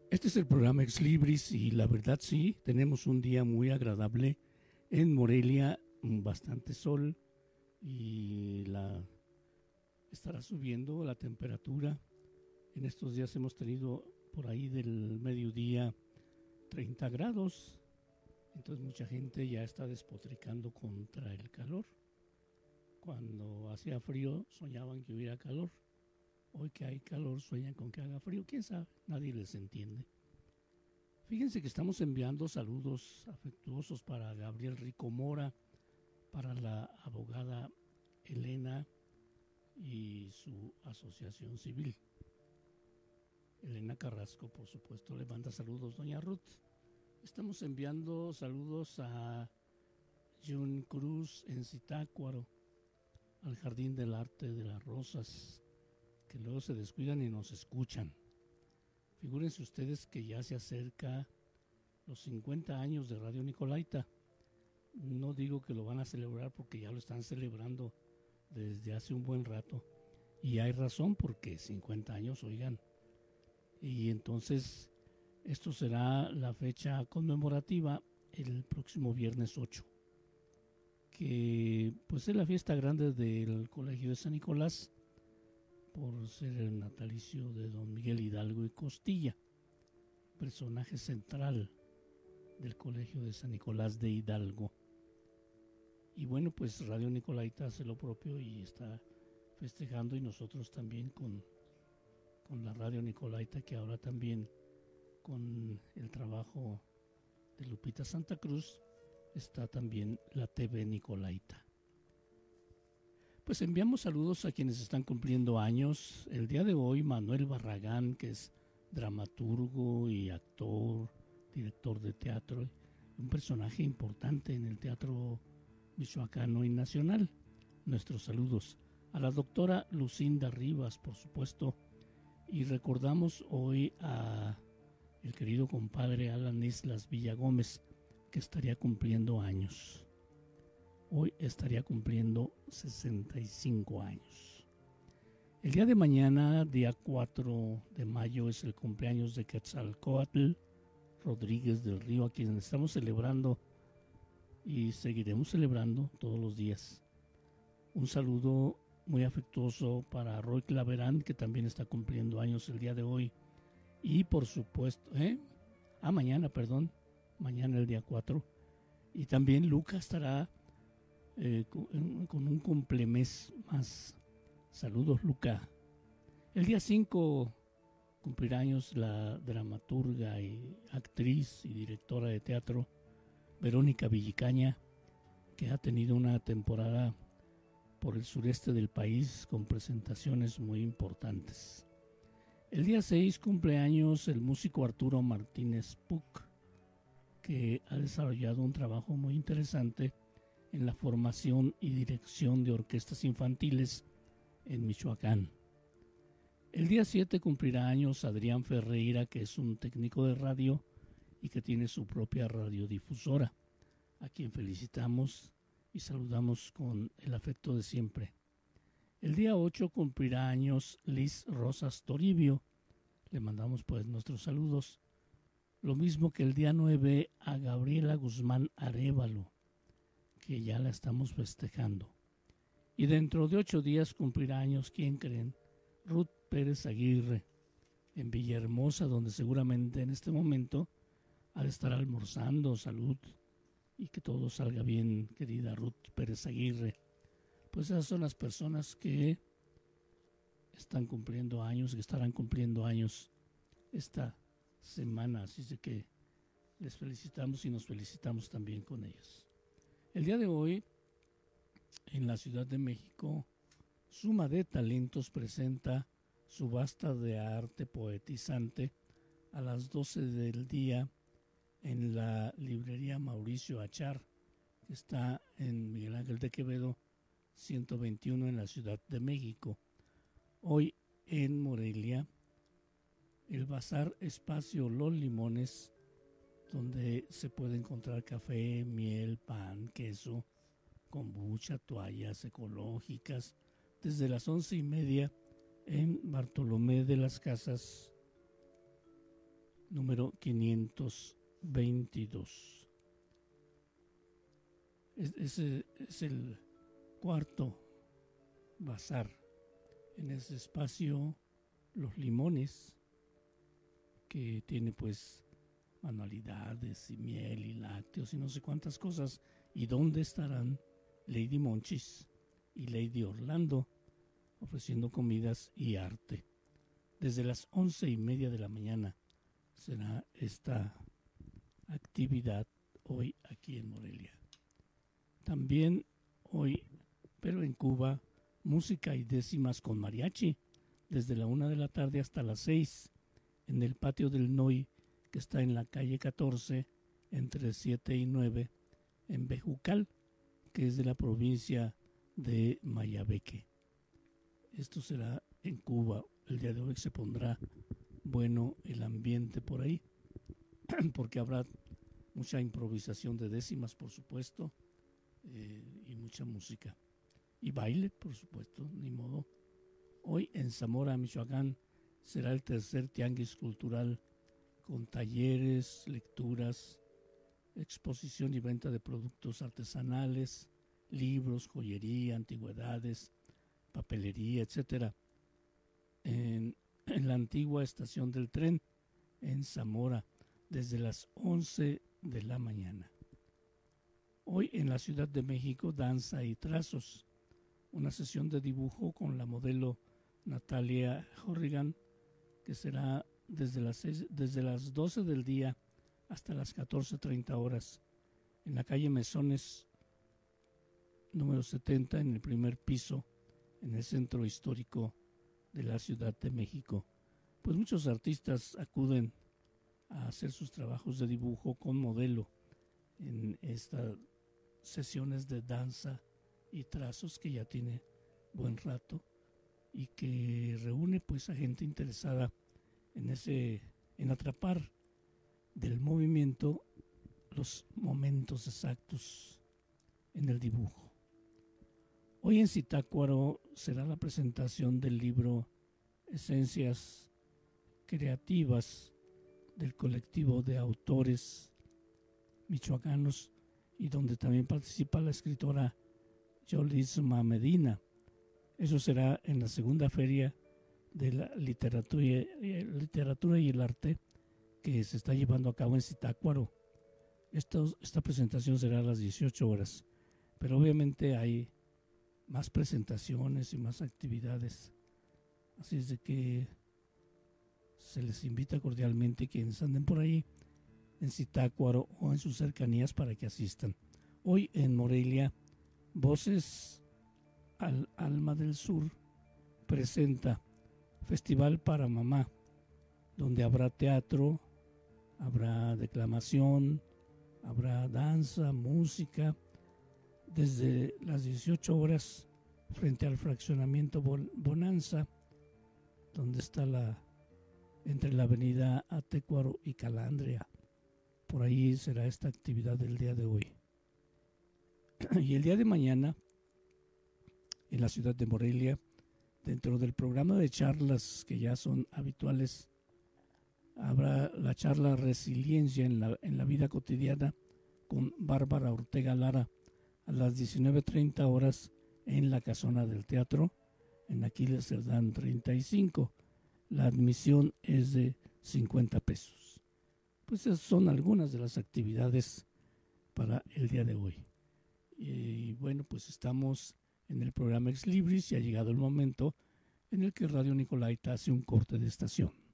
Este es el programa Ex Libris y la verdad sí, tenemos un día muy agradable en Morelia, bastante sol y estará subiendo la temperatura. En estos días hemos tenido por ahí del mediodía 30 grados, entonces mucha gente ya está despotricando contra el calor. Cuando hacía frío soñaban que hubiera calor. Hoy que hay calor sueñan con que haga frío. ¿Quién sabe? Nadie les entiende. Fíjense que estamos enviando saludos afectuosos para Gabriel Rico Mora, para la abogada Elena y su asociación civil. Elena Carrasco, por supuesto, le manda saludos, doña Ruth. Estamos enviando saludos a Jun Cruz en Zitácuaro, al Jardín del Arte de las Rosas, que luego se descuidan y nos escuchan. Figúrense ustedes que ya se acerca los 50 años de Radio Nicolaita. No digo que lo van a celebrar porque ya lo están celebrando desde hace un buen rato. Y hay razón porque 50 años, oigan. Y entonces esto será la fecha conmemorativa el próximo viernes 8, que pues es la fiesta grande del Colegio de San Nicolás, por ser el natalicio de don Miguel Hidalgo y Costilla, personaje central del Colegio de San Nicolás de Hidalgo. Y bueno, pues Radio Nicolaita hace lo propio y está festejando, y nosotros también con la Radio Nicolaita, que ahora también con el trabajo de Lupita Santa Cruz está también la TV Nicolaita. Pues enviamos saludos a quienes están cumpliendo años. El día de hoy Manuel Barragán, que es dramaturgo y actor, director de teatro, un personaje importante en el teatro michoacano y nacional. Nuestros saludos a la doctora Lucinda Rivas, por supuesto, y recordamos hoy a el querido compadre Alan Islas Villagómez, que estaría cumpliendo años. Hoy estaría cumpliendo 65 años. El día de mañana, día 4 de mayo, es el cumpleaños de Quetzalcóatl Rodríguez del Río, a quien estamos celebrando y seguiremos celebrando todos los días. Un saludo muy afectuoso para Roy Claverán, que también está cumpliendo años el día de hoy. Y por supuesto, mañana el día 4. Y también Luca estará con un cumplemés más. Saludos, Luca. El día 5 cumplirá años la dramaturga y actriz y directora de teatro Verónica Villicaña, que ha tenido una temporada por el sureste del país con presentaciones muy importantes. El día 6 cumple años el músico Arturo Martínez Puc, que ha desarrollado un trabajo muy interesante en la formación y dirección de orquestas infantiles en Michoacán. El día 7 cumplirá años Adrián Ferreira, que es un técnico de radio y que tiene su propia radiodifusora, a quien felicitamos y saludamos con el afecto de siempre. El día 8 cumplirá años Liz Rosas Toribio, le mandamos pues nuestros saludos. Lo mismo que el día 9 a Gabriela Guzmán Arévalo, que ya la estamos festejando. Y dentro de 8 días cumplirá años, ¿quién creen? Ruth Pérez Aguirre, en Villahermosa, donde seguramente en este momento ha de estar almorzando. Salud y que todo salga bien, querida Ruth Pérez Aguirre. Pues esas son las personas que están cumpliendo años, que estarán cumpliendo años esta semana, así es que les felicitamos y nos felicitamos también con ellas. El día de hoy, en la Ciudad de México, Suma de Talentos presenta subasta de arte poetizante a las 12 del día en la librería Mauricio Achar, que está en Miguel Ángel de Quevedo 121 en la Ciudad de México. Hoy en Morelia, el Bazar Espacio Los Limones, donde se puede encontrar café, miel, pan, queso, kombucha, toallas ecológicas, desde las 11:30 en Bartolomé de las Casas número 522. Ese es el cuarto bazar. En ese espacio, Los Limones, que tiene pues manualidades y miel y lácteos y no sé cuántas cosas. ¿Y dónde estarán Lady Monchis y Lady Orlando ofreciendo comidas y arte? Desde las 11:30 de la mañana será esta actividad hoy aquí en Morelia. También hoy, pero en Cuba, música y décimas con mariachi, desde la 1 de la tarde hasta las 6, en el patio del NOI, que está en la calle 14, entre 7 y 9, en Bejucal, que es de la provincia de Mayabeque. Esto será en Cuba. El día de hoy se pondrá bueno el ambiente por ahí, porque habrá mucha improvisación de décimas, por supuesto, y mucha música. Y baile, por supuesto, ni modo. Hoy en Zamora, Michoacán, será el tercer tianguis cultural con talleres, lecturas, exposición y venta de productos artesanales, libros, joyería, antigüedades, papelería, etcétera, en la antigua estación del tren en Zamora, desde las 11 de la mañana. Hoy en la Ciudad de México, danza y trazos, una sesión de dibujo con la modelo Natalia Horrigan, que será desde las 12 del día hasta las 14:30 horas, en la calle Mesones, número 70, en el primer piso, en el centro histórico de la Ciudad de México. Pues muchos artistas acuden a hacer sus trabajos de dibujo con modelo en estas sesiones de danza y trazos que ya tiene buen rato y que reúne pues a gente interesada en atrapar del movimiento los momentos exactos en el dibujo. Hoy en Zitácuaro será la presentación del libro Esencias Creativas del colectivo de autores michoacanos, y donde también participa la escritora Yolisma Medina. Eso será en la segunda feria de la literatura y el arte que se está llevando a cabo en Zitácuaro. Esta presentación será a las 18 horas, pero obviamente hay más presentaciones y más actividades, así es de que se les invita cordialmente quienes anden por ahí en Zitácuaro o en sus cercanías para que asistan. Hoy en Morelia, Voces al Alma del Sur presenta Festival para Mamá, donde habrá teatro, habrá declamación, habrá danza, música, desde las 18 horas frente al fraccionamiento Bonanza, donde está entre la avenida Atecuaro y Calandria. Por ahí será esta actividad del día de hoy. Y el día de mañana, en la ciudad de Morelia, dentro del programa de charlas que ya son habituales, habrá la charla Resiliencia en la vida cotidiana con Bárbara Ortega Lara a las 19:30 horas en la Casona del Teatro, en Aquiles Cerdán 35. La admisión es de 50 pesos. Pues esas son algunas de las actividades para el día de hoy. Y bueno, pues estamos en el programa Ex Libris y ha llegado el momento en el que Radio Nicolaita hace un corte de estación.